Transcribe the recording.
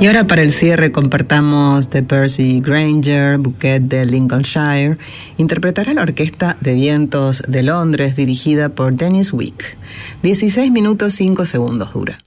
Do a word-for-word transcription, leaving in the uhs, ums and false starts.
Y ahora para el cierre compartamos de Percy Grainger, Bouquet de Lincolnshire, interpretará la Orquesta de Vientos de Londres dirigida por Dennis Wick. dieciséis minutos cinco segundos dura.